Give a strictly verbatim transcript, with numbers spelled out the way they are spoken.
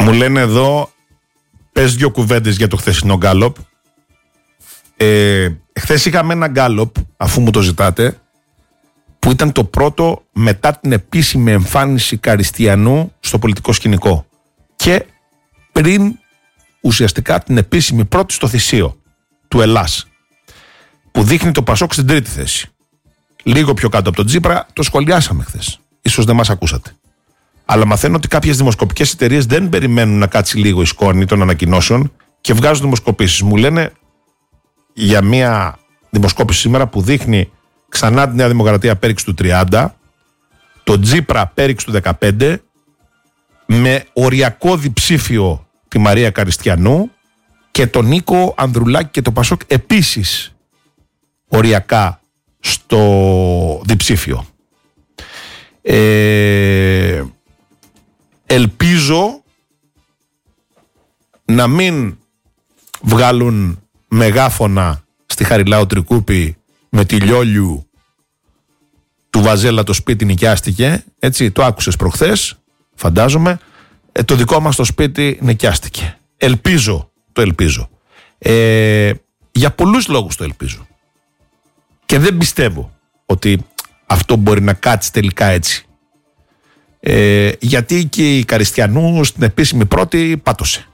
Μου λένε εδώ, πες δύο κουβέντες για το χθεσινό γκάλοπ. Ε, χθες είχαμε ένα γκάλοπ, αφού μου το ζητάτε, που ήταν το πρώτο μετά την επίσημη εμφάνιση Καριστιανού στο πολιτικό σκηνικό και πριν ουσιαστικά την επίσημη πρώτη στο θυσίο του Ελλάς, που δείχνει το Πασόκ στην τρίτη θέση. Λίγο πιο κάτω από τον Τσίπρα, το σχολιάσαμε χθες. Ίσως δεν μας ακούσατε. Αλλά μαθαίνω ότι κάποιες δημοσκοπικές εταιρείες δεν περιμένουν να κάτσει λίγο η σκόνη των ανακοινώσεων και βγάζουν δημοσκοπήσεις. Μου λένε για μια δημοσκόπηση σήμερα που δείχνει ξανά τη Νέα Δημοκρατία πέριξη του τριάντα, τον Τσίπρα πέριξη του δεκαπέντε, με οριακό διψήφιο τη Μαρία Καριστιανού και τον Νίκο Ανδρουλάκη και το Πασόκ επίσης οριακά στο διψήφιο. Ε, ελπίζω να μην βγάλουν μεγάφωνα στη Χαριλάου Τρικούπη με τη Λιόλιου του Βαζέλα το σπίτι νοικιάστηκε, έτσι, το άκουσες προχθές, φαντάζομαι. Ε, το δικό μας το σπίτι νοικιάστηκε. Ελπίζω, το ελπίζω. Ε, για πολλούς λόγους το ελπίζω. Και δεν πιστεύω ότι αυτό μπορεί να κάτσει τελικά έτσι. Ε, γιατί και η Καριστιανού στην επίσημη πρώτη πάτωσε.